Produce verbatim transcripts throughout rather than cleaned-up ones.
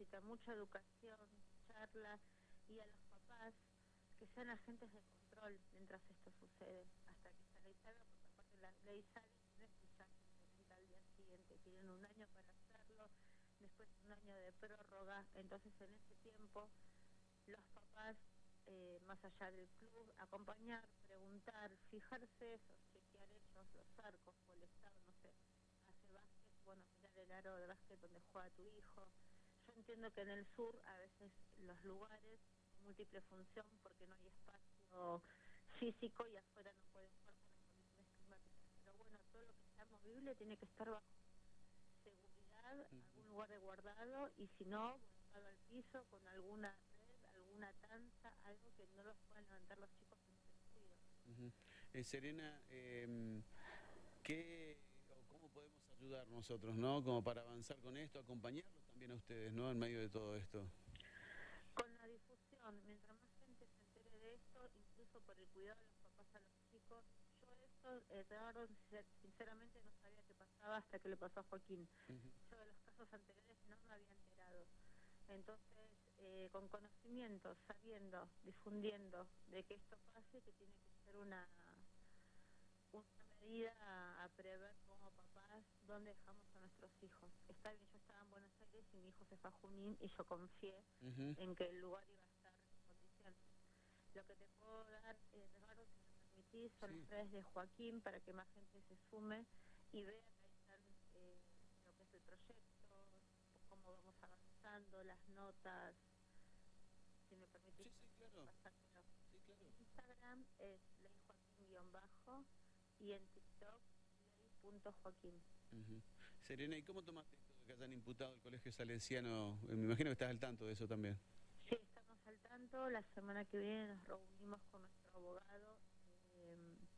pedagógica, mucha educación, charla, y a los papás que sean agentes de control mientras esto sucede, hasta que esta ley salga, porque aparte la ley sale, no es que ya se implementa al día siguiente, tienen un año para hacerlo, después un año de prórroga, entonces en ese tiempo los papás, eh, más allá del club, acompañar, preguntar, fijarse eso, chequear ellos los arcos o el estado, no sé, hace básquet, bueno, mirar el aro de básquet donde juega tu hijo. Yo entiendo que en el sur a veces los lugares múltiple función porque no hay espacio físico y afuera no pueden jugar por las condiciones climáticas, pero bueno, todo lo que sea movible tiene que estar bajo seguridad, uh-huh. algún lugar de guardado, y si no, volcado al piso con alguna red, alguna tanza, algo que no los puedan levantar los chicos en ese uh-huh. eh, Serena, eh, ¿qué o cómo podemos ayudar nosotros, no, como para avanzar con esto, acompañarlos también a ustedes, no, en medio de todo esto? Con la difusión, mientras más gente se entere de esto, incluso por el cuidado de los papás a los chicos. Yo esto, eh, Eduardo, sinceramente no sabía qué pasaba hasta que le pasó a Joaquín. Uh-huh. Yo de los casos anteriores no me había enterado. Entonces, eh, con conocimiento, sabiendo, difundiendo de que esto pase, que tiene que ser una, una medida a, a prever como papás dónde dejamos a nuestros hijos. Está bien, yo estaba en Buenos Aires y mi hijo se fue a Junín y yo confié uh-huh. en que el lugar iba a estar en condiciones. Lo que te puedo dar, eh, Eduardo, si me permitís, son sí. las redes de Joaquín para que más gente se sume y vea que ahí están eh, lo que es el proyecto, cómo vamos avanzando, las notas. Si me permitís, sí, sí, claro. pasártelo. Sí, claro. En Instagram es leyjoaquín-bajo y en TikTok ley.joaquín. Uh-huh. Serena, ¿y cómo tomaste esto de que hayan imputado el Colegio Salesiano? Me imagino que estás al tanto de eso también. Sí, estamos al tanto. La semana que viene nos reunimos con nuestro abogado eh,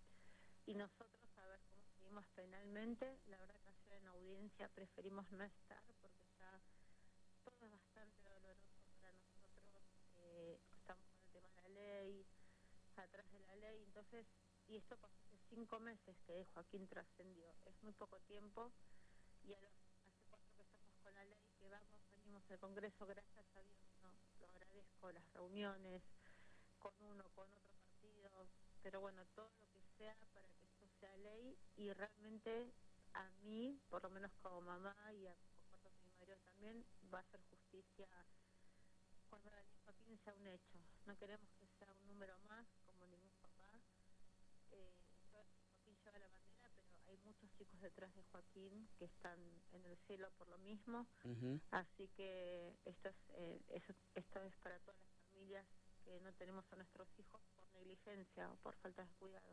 y nosotros a ver cómo seguimos penalmente. La verdad que ayer en audiencia preferimos no estar porque ya todo es bastante doloroso para nosotros. Eh, estamos con el tema de la ley, atrás de la ley, entonces, y esto pasó hace cinco meses que Joaquín trascendió. Es muy poco tiempo y a los, hace cuatro que estamos con la ley, que vamos, venimos al Congreso, gracias a Dios, no, lo agradezco, las reuniones con uno, con otro partido, pero bueno, todo lo que sea para que esto sea ley y realmente a mí, por lo menos como mamá y a comparto con mi marido también, va a ser justicia cuando la ley Joaquín sea un hecho. No queremos que sea un número más como ningún papá. Eh, Joaquín lleva la bandera, pero hay muchos chicos detrás de Joaquín que están en el cielo por lo mismo. Uh-huh. Así que esto es, eh, eso, esto es para todas las familias que no tenemos a nuestros hijos por negligencia o por falta de cuidados.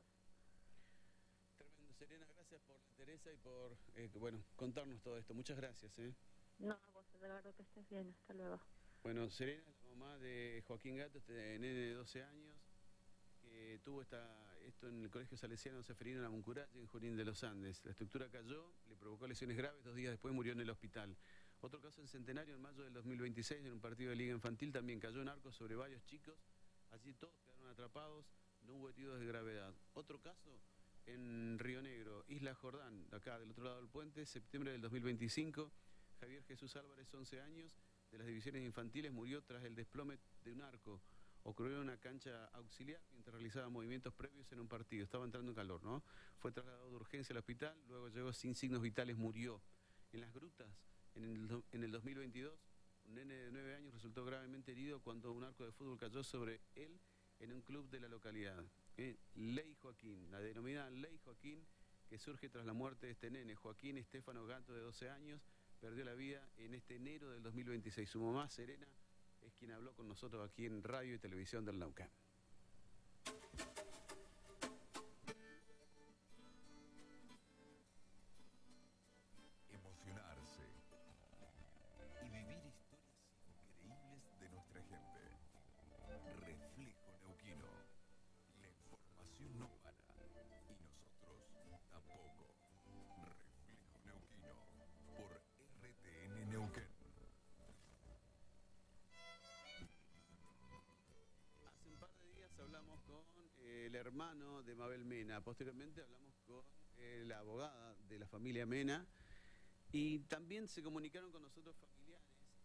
Tremendo, Serena, gracias por la interés y por eh, bueno, contarnos todo esto. Muchas gracias. ¿eh? No, a vos, Eduardo, que estés bien. Hasta luego. Bueno, Serena, la mamá de Joaquín Gato, este nene de doce años, que tuvo esta, esto en el Colegio Salesiano Seferino Namuncuraya, en Junín de los Andes. La estructura cayó, le provocó lesiones graves, dos días después murió en el hospital. Otro caso en Centenario, en mayo del dos mil veintiséis, en un partido de Liga Infantil, también cayó un arco sobre varios chicos. Allí todos quedaron atrapados, no hubo heridos de gravedad. Otro caso en Río Negro, Isla Jordán, acá del otro lado del puente, septiembre del dos mil veinticinco, Javier Jesús Álvarez, once años, de las divisiones infantiles, murió tras el desplome de un arco. Ocurrió en una cancha auxiliar mientras realizaba movimientos previos en un partido. Estaba entrando en calor, ¿no? Fue trasladado de urgencia al hospital, luego llegó sin signos vitales, murió. En Las Grutas, en el, en el dos mil veintidós, un nene de nueve años resultó gravemente herido cuando un arco de fútbol cayó sobre él en un club de la localidad. ¿Eh? Ley Joaquín, la denominada Ley Joaquín, que surge tras la muerte de este nene, Joaquín Estefano Gato, de doce años, perdió la vida en este enero del dos mil veintiséis. Su mamá, Serena, es quien habló con nosotros aquí en Radio y Televisión del Neuquén. Emocionarse y vivir historias increíbles de nuestra gente. Reflejo Neuquino. La información no para y nosotros tampoco. Reflejo Neuquino por R T N Neuquén. Hace un par de días hablamos con eh, el hermano de Mabel Mena. Posteriormente hablamos con eh, la abogada de la familia Mena. Y también se comunicaron con nosotros familiares